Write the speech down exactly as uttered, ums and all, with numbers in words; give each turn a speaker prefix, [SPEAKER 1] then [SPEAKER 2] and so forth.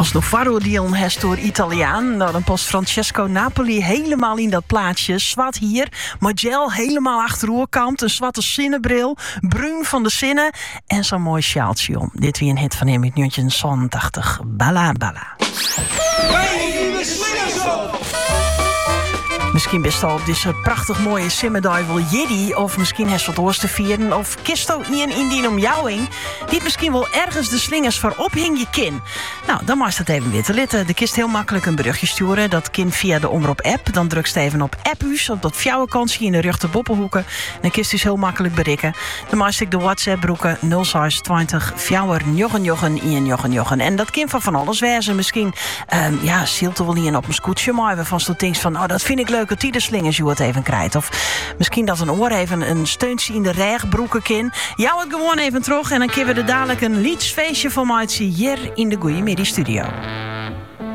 [SPEAKER 1] Als Novaro Dion heeft door Italiaan, nou, dan past Francesco Napoli helemaal in dat plaatje. Zwart hier, Magel helemaal achteroorkant, een zwarte zinnenbril, bruin van de zinnen en zo'n mooi sjaaltje om. Dit weer een hit van hem uit negentien zesentachtig. Balla Balla. Misschien best al op deze prachtig mooie simmerduivel Jiddy. Of misschien heeft wat oors te vieren. Of kisto ien indien om jou heen. Die misschien wel ergens de slingers voor ophing je kin. Nou, dan mag je dat even weten. Litten, de kist heel makkelijk een berichtje sturen. Dat kind via de omroep app. Dan drukst je even op appu's. Op dat fjouwenkansje in de rechter boppenhoeken. Dan kist dus heel makkelijk berikken. Dan mag ik de WhatsApp broeken nul zes twintig fjouwer njochen njochen ien njochen njochen. En dat kind van van alles wezen. Misschien, um, ja, zielt er wel niet in op mijn scootje. Maar waarvan je denkt van, oh, dat vind ik leuk. Dat die de slingers je het even krijgt. Of misschien dat een oor even een steuntje in de regbroeken kin. Jou het gewoon even terug en dan kunnen we er dadelijk een liedjesfeestje van maken hier in de Goeiemiddag Studio.